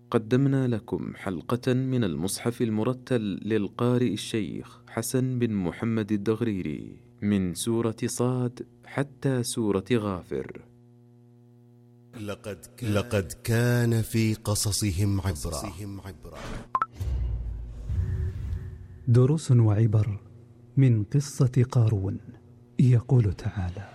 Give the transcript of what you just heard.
قدمنا لكم حلقة من المصحف المرتل للقارئ الشيخ حسن بن محمد الدغريري من سورة صاد حتى سورة غافر. لقد كان في قصصهم عبرة. دروس وعبر من قصة قارون. يقول تعالى: